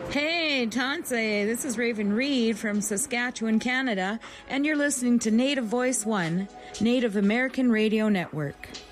Hey, Tanse, this is Raven Reed from Saskatchewan, Canada, and you're listening to Native Voice One, Native American Radio Network.